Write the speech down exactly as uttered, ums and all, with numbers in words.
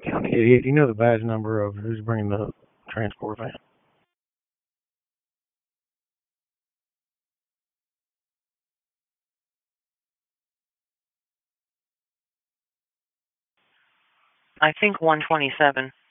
County idiot. Do you know the badge number of who's bringing the transport van? I think one twenty-seven.